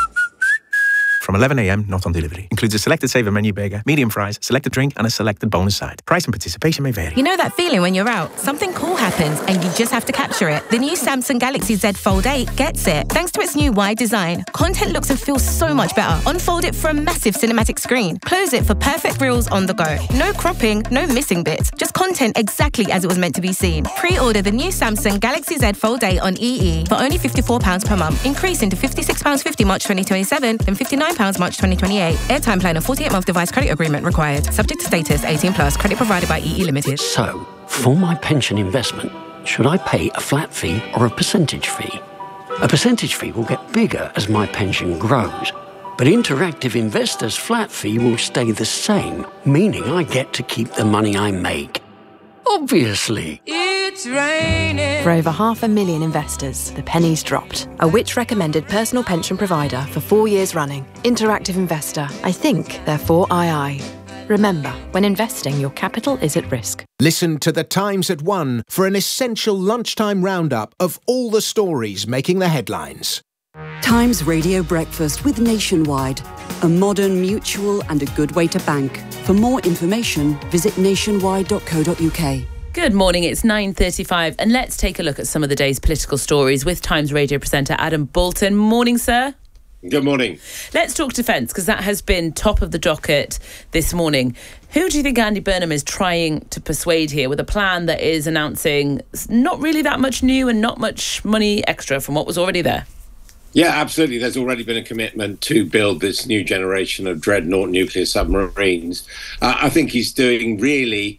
From 11 a.m, not on delivery. Includes a selected saver menu burger, medium fries, selected drink and a selected bonus side. Price and participation may vary. You know that feeling when you're out, something cool happens and you just have to capture it. The new Samsung Galaxy Z Fold 8 gets it. Thanks to its new wide design, content looks and feels so much better. Unfold it for a massive cinematic screen. Close it for perfect reels on the go. No cropping, no missing bits. Just content exactly as it was meant to be seen. Pre-order the new Samsung Galaxy Z Fold 8 on EE for only £54 per month, increasing to £56.50 March 2027 and £59 March 2028. Airtime plan and 48-month device credit agreement required. Subject to status, 18+. Credit provided by EE Limited. So, for my pension investment, should I pay a flat fee or a percentage fee? A percentage fee will get bigger as my pension grows, but Interactive Investor's flat fee will stay the same, meaning I get to keep the money I make. Obviously. It's raining. For over 500,000 investors, the penny's dropped. A Which-recommended personal pension provider for 4 years running. Interactive Investor. I think, therefore II. Remember, when investing, your capital is at risk. Listen to The Times at 1 for an essential lunchtime roundup of all the stories making the headlines. Times Radio Breakfast with Nationwide. A modern, mutual and a good way to bank. For more information, visit nationwide.co.uk. Good morning, it's 9:35 and let's take a look at some of the day's political stories with Times Radio presenter Adam Bolton. Morning, sir. Good morning. Let's talk defence, because that has been top of the docket this morning. Who do you think Andy Burnham is trying to persuade here with a plan that is announcing not really that much new and not much money extra from what was already there? Yeah, absolutely. There's already been a commitment to build this new generation of dreadnought nuclear submarines. I think he's doing really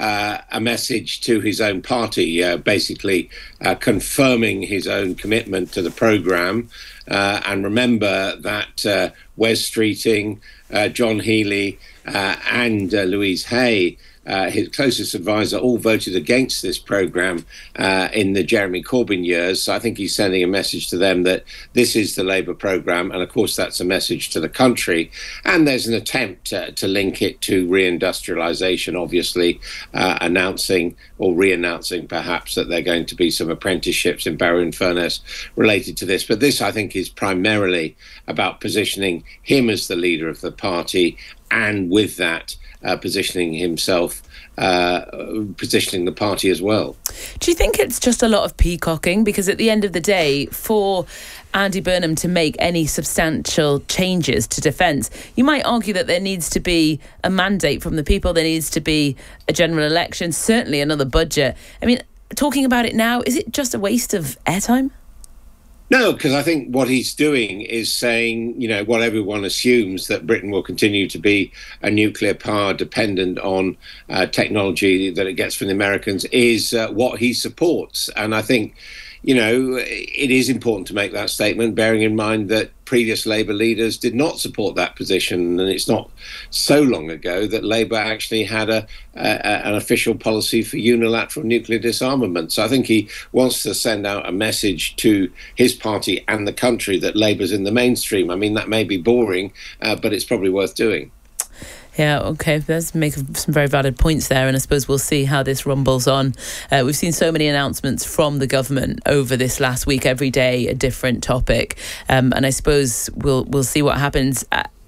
a message to his own party, basically confirming his own commitment to the programme. And remember that Wes Streeting, John Healey and Louise Hay, his closest advisor, all voted against this programme in the Jeremy Corbyn years. So I think he's sending a message to them that this is the Labour programme. And of course, that's a message to the country. And there's an attempt to link it to reindustrialisation, obviously, announcing or re-announcing perhaps that there are going to be some apprenticeships in Barrow-in-Furness related to this. But this, I think, is primarily about positioning him as the leader of the party, and with that, positioning himself, positioning the party as well. Do you think it's just a lot of peacocking? Because at the end of the day, for Andy Burnham to make any substantial changes to defence, you might argue that there needs to be a mandate from the people, there needs to be a general election, certainly another budget. I mean, talking about it now, is it just a waste of airtime? No, because I think what he's doing is saying, you know, what everyone assumes, that Britain will continue to be a nuclear power dependent on technology that it gets from the Americans, is what he supports. And I think, you know, it is important to make that statement, bearing in mind that previous Labour leaders did not support that position. And it's not so long ago that Labour actually had an official policy for unilateral nuclear disarmament. So I think he wants to send out a message to his party and the country that Labour's in the mainstream. I mean, that may be boring, but it's probably worth doing. Yeah, OK, let's make some very valid points there, and I suppose we'll see how this rumbles on. We've seen so many announcements from the government over this last week, every day a different topic, and I suppose we'll see what happens.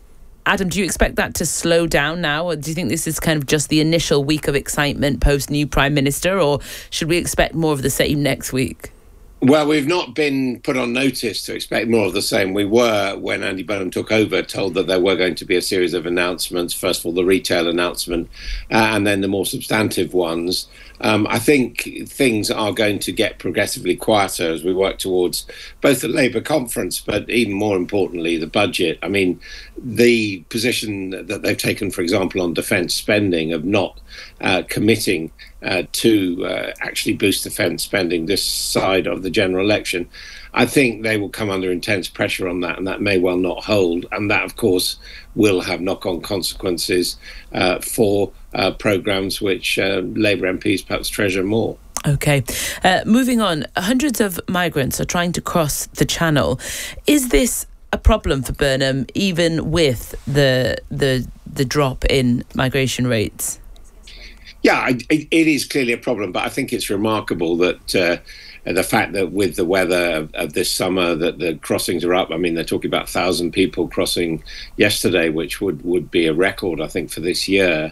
Adam, do you expect that to slow down now, or do you think this is kind of just the initial week of excitement post new Prime Minister, or should we expect more of the same next week? Well, we've not been put on notice to expect more of the same. We were, when Andy Burnham took over, told that there were going to be a series of announcements. First of all, the retail announcement, and then the more substantive ones. I think things are going to get progressively quieter as we work towards both the Labour conference, but even more importantly, the budget. I mean, the position that they've taken, for example, on defence spending of not committing to actually boost defence spending this side of the general election, I think they will come under intense pressure on that, and that may well not hold. And that, of course, will have knock-on consequences for programmes which Labour MPs perhaps treasure more. OK. Moving on, hundreds of migrants are trying to cross the Channel. Is this a problem for Burnham, even with the drop in migration rates? Yeah, it is clearly a problem, but I think it's remarkable that the fact that with the weather of this summer that the crossings are up. I mean, they're talking about 1,000 people crossing yesterday, which would be a record, I think, for this year.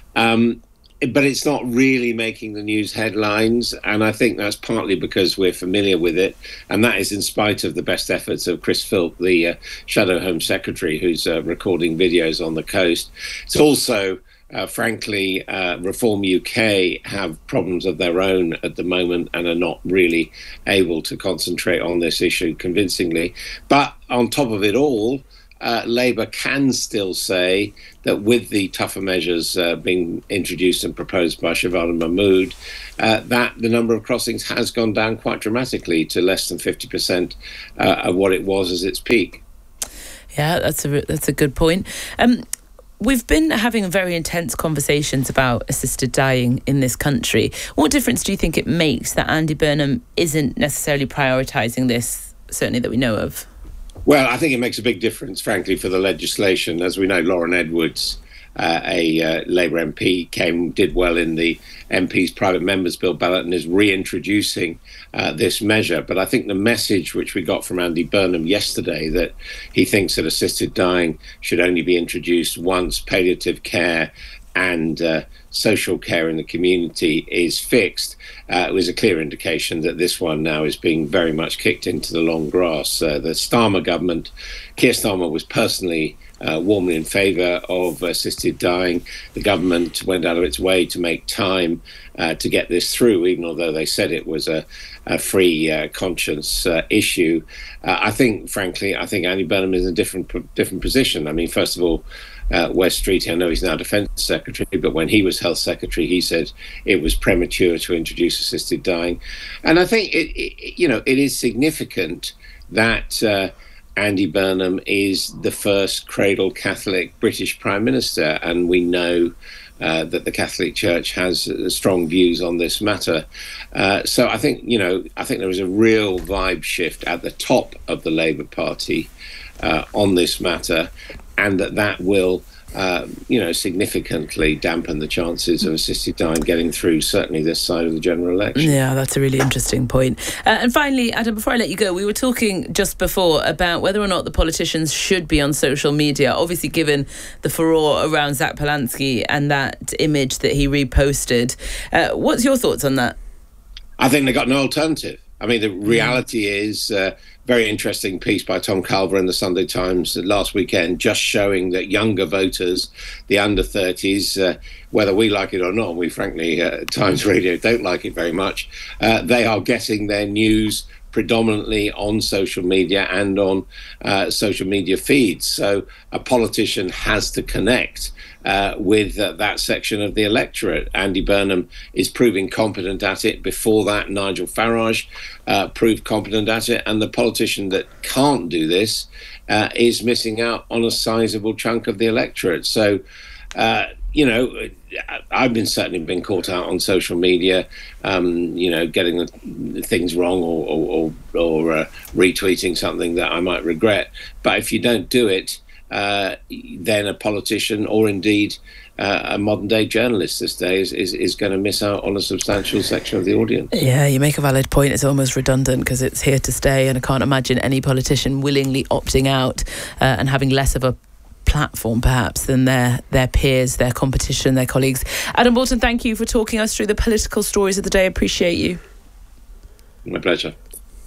But it's not really making the news headlines, and I think that's partly because we're familiar with it, and that is in spite of the best efforts of Chris Philp, the Shadow Home Secretary, who's recording videos on the coast. It's also frankly, Reform UK have problems of their own at the moment and are not really able to concentrate on this issue convincingly. But on top of it all, Labour can still say that with the tougher measures being introduced and proposed by Shabana Mahmood, that the number of crossings has gone down quite dramatically to less than 50% of what it was as its peak. Yeah, that's a good point. We've been having very intense conversations about assisted dying in this country. What difference do you think it makes that Andy Burnham isn't necessarily prioritising this, certainly that we know of? Well, I think it makes a big difference, frankly, for the legislation. As we know, Lauren Edwards, a Labour MP, did well in the MP's private members bill ballot and is reintroducing this measure. But I think the message which we got from Andy Burnham yesterday, that he thinks that assisted dying should only be introduced once palliative care and social care in the community is fixed, was a clear indication that this one now is being very much kicked into the long grass. The Starmer government, Keir Starmer was personally warmly in favour of assisted dying. The government went out of its way to make time to get this through, even although they said it was a free conscience issue. I think Andy Burnham is in a different position. I mean, first of all, Wes Streeting, I know he's now Defence Secretary, but when he was Health Secretary, he said it was premature to introduce assisted dying. And I think it is significant that Andy Burnham is the first cradle Catholic British Prime Minister, and we know that the Catholic Church has strong views on this matter. So I think there was a real vibe shift at the top of the Labour Party on this matter, and that will significantly dampen the chances of assisted dying getting through, certainly this side of the general election. Yeah, that's a really interesting point. And finally, Adam, before I let you go, we were talking just before about whether or not the politicians should be on social media, obviously given the furore around Zach Polanski and that image that he reposted. What's your thoughts on that? I think they got no alternative. I mean, the reality is very interesting piece by Tom Calver in the Sunday Times last weekend, just showing that younger voters, the under 30s, whether we like it or not, we frankly, Times Radio don't like it very much, they are getting their news predominantly on social media and on social media feeds. So a politician has to connect with that section of the electorate. Andy Burnham is proving competent at it. Before that, Nigel Farage proved competent at it. And the politician that can't do this is missing out on a sizable chunk of the electorate. So, I've certainly been caught out on social media, getting the things wrong or retweeting something that I might regret. But if you don't do it, then a politician or indeed a modern day journalist this day is going to miss out on a substantial section of the audience. Yeah, you make a valid point. It's almost redundant because it's here to stay, and I can't imagine any politician willingly opting out and having less of a platform perhaps than their peers, their competition, their colleagues. Adam Boulton, thank you for talking us through the political stories of the day. Appreciate you. My pleasure.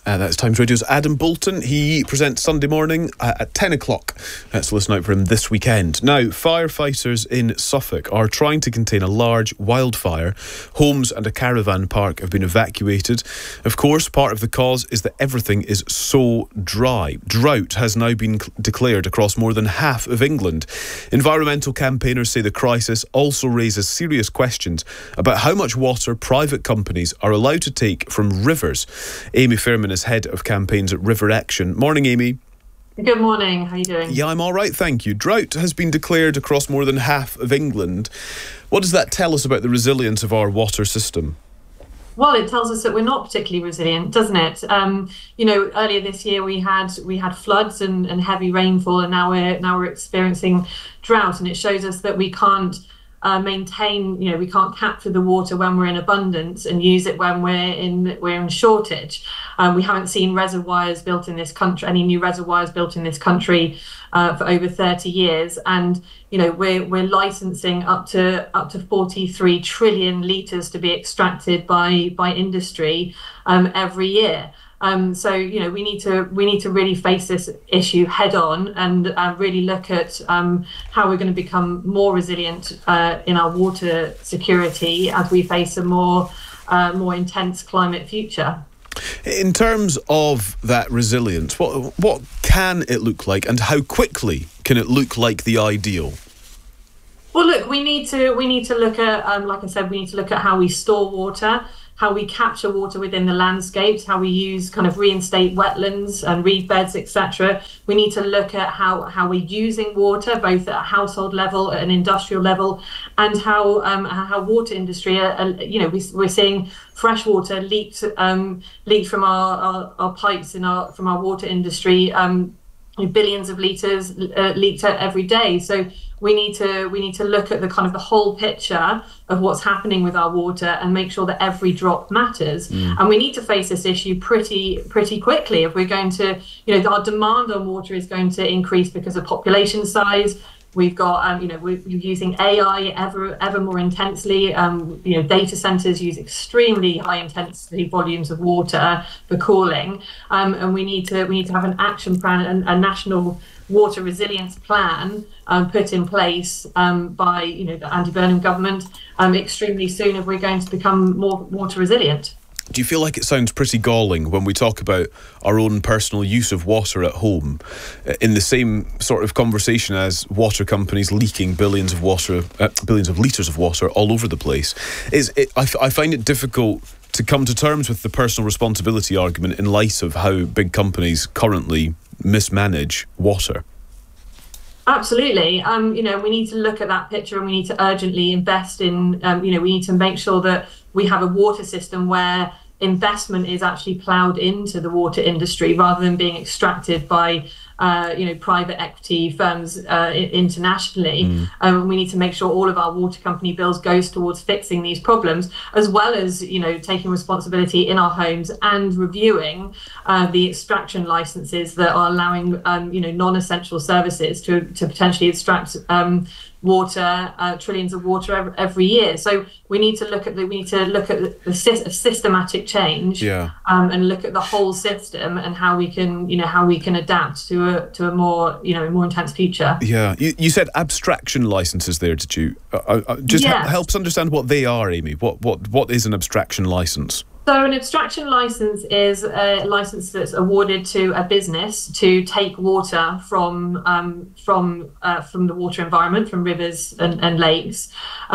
That's Times Radio's Adam Bolton. He presents Sunday morning at 10 o'clock. So listen out for him this weekend. Now, firefighters in Suffolk are trying to contain a large wildfire. Homes and a caravan park have been evacuated. Of course, part of the cause is that everything is so dry. Drought has now been declared across more than half of England. Environmental campaigners say the crisis also raises serious questions about how much water private companies are allowed to take from rivers. Amy Fairman is head of campaigns at River Action. Morning, Amy. Good morning. How are you doing? Yeah, I'm all right, thank you. Drought has been declared across more than half of England. What does that tell us about the resilience of our water system? Well, it tells us that we're not particularly resilient, doesn't it? Earlier this year we had floods and heavy rainfall, and now we're experiencing drought, and it shows us that we can't maintain, we can't capture the water when we're in abundance and use it when we're in shortage. We haven't seen reservoirs built in this country, any new reservoirs built in this country for over 30 years, and we're licensing up to 43 trillion litres to be extracted by industry every year. So we need to really face this issue head on and really look at how we're going to become more resilient in our water security as we face a more intense climate future. In terms of that resilience, what can it look like, and how quickly can it look like the ideal? Well, look, we need to look at, like I said, we need to look at how we store water, how we capture water within the landscapes, how we use reinstate wetlands and reed beds, etc. We need to look at how we're using water, both at a household level, at an industrial level, and how water industry, we're seeing fresh water leaked from our pipes from our water industry. Billions of litres leaked out every day. So we need to look at the whole picture of what's happening with our water and make sure that every drop matters. And we need to face this issue pretty quickly if we're going to, our demand on water is going to increase because of population size. We've got, we're using AI ever more intensely. Data centers use extremely high intensity volumes of water for cooling, and we need to have an action plan, a national water resilience plan put in place by the Andy Burnham government extremely soon if we're going to become more water resilient. Do you feel like it sounds pretty galling when we talk about our own personal use of water at home in the same sort of conversation as water companies leaking billions of litres of water all over the place? I find it difficult to come to terms with the personal responsibility argument in light of how big companies currently mismanage water. Absolutely. We need to look at that picture, and we need to urgently invest in, we need to make sure that we have a water system where investment is actually ploughed into the water industry rather than being extracted by private equity firms internationally. We need to make sure all of our water company bills goes towards fixing these problems, as well as taking responsibility in our homes and reviewing the extraction licenses that are allowing non-essential services to potentially extract water, trillions of water every year. So we need to look at the systematic change, and look at the whole system and how we can adapt to a more more intense future. Yeah, you said abstraction licenses there, did you? Help us understand what they are, Amy. What is an abstraction license? So an abstraction license is a license that's awarded to a business to take water from the water environment, from rivers and lakes,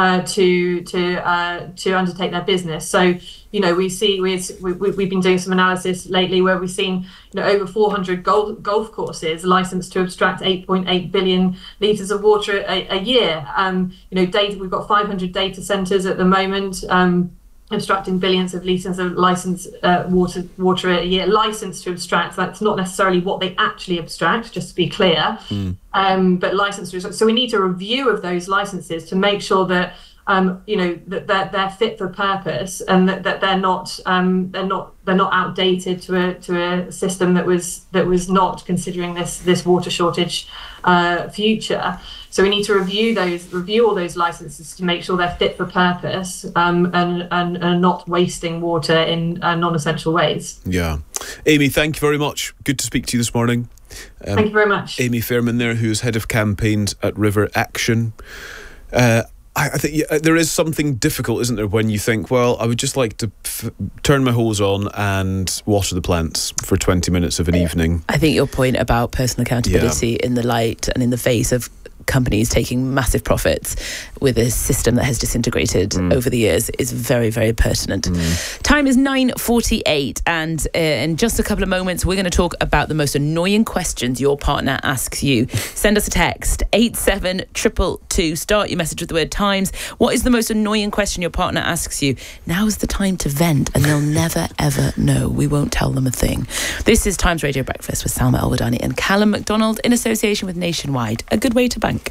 to undertake their business. So we've been doing some analysis lately where we've seen over 400 golf courses licensed to abstract 8.8 billion litres of water a year. We've got 500 data centres at the moment. Abstracting billions of litres of licensed water a year. Licensed to abstract, that's not necessarily what they actually abstract, just to be clear, but licensed to abstract. So we need a review of those licenses to make sure that that they're fit for purpose, and that they're not outdated to a system that was not considering this water shortage future. So we need to review all those licenses to make sure they're fit for purpose, and not wasting water in non-essential ways. Yeah. Amy, thank you very much. Good to speak to you this morning. Thank you very much. Amy Fairman there, who's head of campaigns at River Action. I think there is something difficult, isn't there, when you think, well, I would just like to turn my hose on and water the plants for 20 minutes of an evening. I think your point about personal accountability in the light and in the face of companies taking massive profits with a system that has disintegrated over the years is very, very pertinent. Time is 9:48, and in just a couple of moments we're going to talk about the most annoying questions your partner asks you. Send us a text 87222. Start your message with the word Times. What is the most annoying question your partner asks you? Now's the time to vent, and they'll never ever know. We won't tell them a thing. This is Times Radio Breakfast with Salma Al-Wadani and Callum McDonald in association with Nationwide. A good way to bank.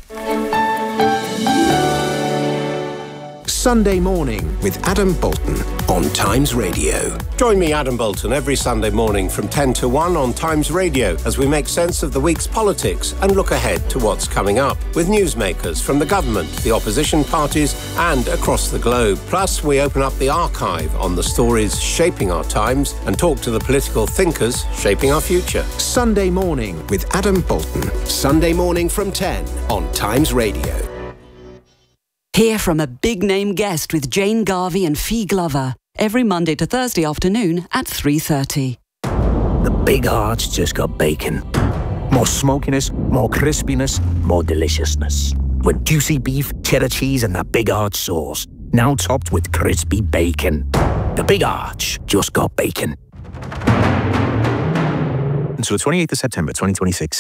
Sunday Morning with Adam Bolton on Times Radio. Join me, Adam Bolton, every Sunday morning from 10 to 1 on Times Radio as we make sense of the week's politics and look ahead to what's coming up with newsmakers from the government, the opposition parties and across the globe. Plus, we open up the archive on the stories shaping our times and talk to the political thinkers shaping our future. Sunday Morning with Adam Bolton. Sunday morning from 10 on Times Radio. Hear from a big-name guest with Jane Garvey and Fee Glover every Monday to Thursday afternoon at 3:30. The Big Arch just got bacon. More smokiness, more crispiness, more deliciousness. With juicy beef, cheddar cheese and that Big Arch sauce. Now topped with crispy bacon. The Big Arch just got bacon. Until the 28th of September 2026.